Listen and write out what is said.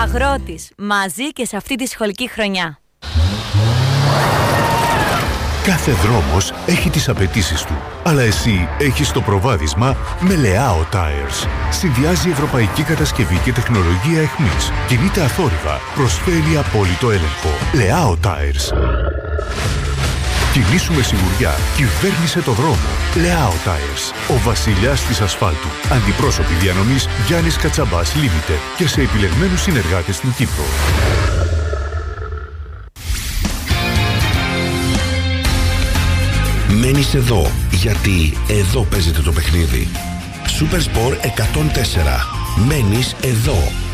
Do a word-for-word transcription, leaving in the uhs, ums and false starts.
Αγρότης, μαζί και σε αυτή τη σχολική χρονιά. Κάθε δρόμος έχει τις απαιτήσεις του, αλλά εσύ έχεις το προβάδισμα με Leao Tires. Συνδυάζει ευρωπαϊκή κατασκευή και τεχνολογία εχμής. Κινείται αθόρυβα, προσφέρει απόλυτο έλεγχο. Leao Tires. Κινήσου με σιγουριά, κυβέρνησε το δρόμο. Leao Tires. Ο βασιλιάς της ασφάλτου. Αντιπρόσωποι διανομής Γιάννης Κατσαμπάς Limited και σε επιλεγμένους συνεργάτες στην Κύπρο. Μένεις εδώ, γιατί εδώ παίζεται το παιχνίδι. Supersport εκατόν τέσσερα. Μένεις εδώ.